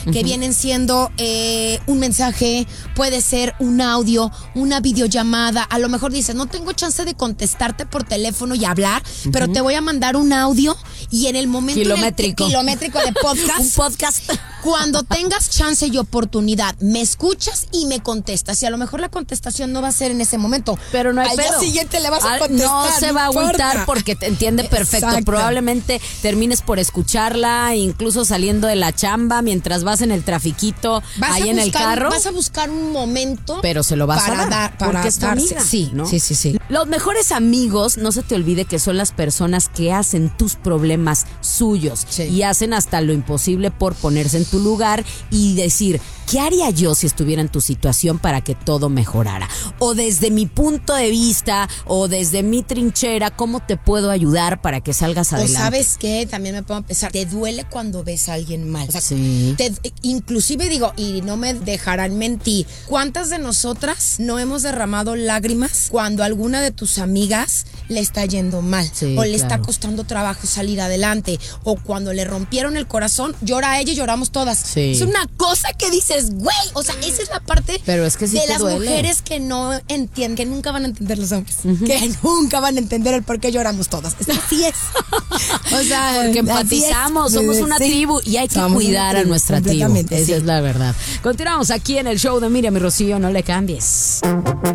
que vienen siendo un mensaje, puede ser un audio, una videollamada. A lo mejor dices, no tengo chance de contestarte por teléfono y hablar, pero te voy a mandar un audio y en el momento kilométrico de podcast. Un podcast. Cuando tengas chance y oportunidad, me escuchas y me contestas. Y a lo mejor la contestación no va a ser en ese momento. Pero no hay Al pedo. día siguiente le vas a contestar. No se va a agüitar porque te entiende perfecto. Exacto. Probablemente termines por escucharla, incluso saliendo de la chamba, mientras vas en el trafiquito, ahí en el carro. Vas a buscar un momento. Pero se lo vas a dar. Para porque es tu amiga, sí, ¿no? Sí. Los mejores amigos, no se te olvide que son las personas que hacen tus problemas suyos. Sí. Y hacen hasta lo imposible por ponerse en tu lugar y decir, ¿qué haría yo si estuviera en tu situación para que todo mejorara? O desde mi punto de vista, o desde mi trinchera, ¿cómo te puedo ayudar para que salgas adelante? O ¿sabes qué? También me puedo pensar, te duele cuando ves a alguien mal. O sea, sí. Inclusive digo, y no me dejarán mentir, ¿cuántas de nosotras no hemos derramado lágrimas cuando alguna de tus amigas le está yendo mal? Sí, o le claro. está costando trabajo salir adelante, o cuando le rompieron el corazón, llora a ella y lloramos todas. Sí. Es una cosa que dices, güey, o sea, esa es la parte Pero es que sí de te las duele. mujeres que no entienden, que nunca van a entender los hombres, que nunca van a entender el por qué lloramos todas. Así es. O sea, porque empatizamos, somos una tribu y hay que cuidar a nuestra tribu. Esa es la verdad. Continuamos aquí en el show de Miriam y Rocío, no le cambies.